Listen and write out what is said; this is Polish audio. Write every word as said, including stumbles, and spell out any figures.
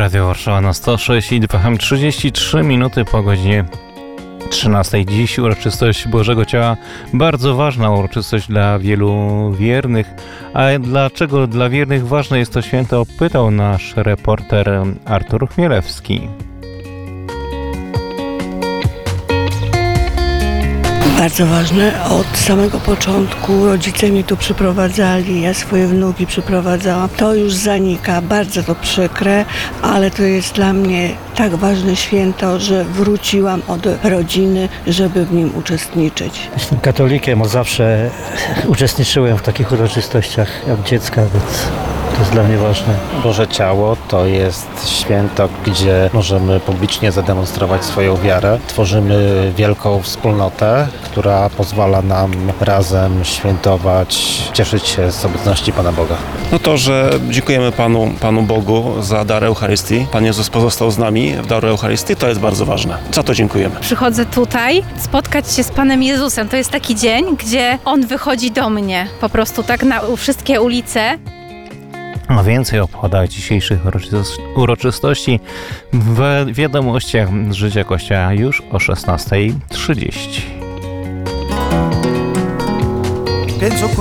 Radio Warszawa na sto sześć i dwa F M, trzydzieści trzy minuty po godzinie trzynastej. Dziś uroczystość Bożego Ciała, bardzo ważna uroczystość dla wielu wiernych. A dlaczego dla wiernych ważne jest to święto, pytał nasz reporter Artur Chmielewski. Bardzo ważne. Od samego początku rodzice mnie tu przyprowadzali, ja swoje wnuki przyprowadzałam. To już zanika, bardzo to przykre, ale to jest dla mnie tak ważne święto, że wróciłam od rodziny, żeby w nim uczestniczyć. Jestem katolikiem, od zawsze uczestniczyłem w takich uroczystościach jak dziecka, więc to jest dla mnie ważne. Boże Ciało to jest święto, gdzie możemy publicznie zademonstrować swoją wiarę. Tworzymy wielką wspólnotę, która pozwala nam razem świętować, cieszyć się z obecności Pana Boga. No to, że dziękujemy Panu, Panu Bogu za dar Eucharystii. Pan Jezus pozostał z nami w daru Eucharystii, to jest bardzo ważne. Za to dziękujemy. Przychodzę tutaj spotkać się z Panem Jezusem. To jest taki dzień, gdzie On wychodzi do mnie. Po prostu tak na wszystkie ulice. A więcej o obchodach dzisiejszych uroczystości w wiadomościach z życia Kościoła już o szesnasta trzydzieści. Penso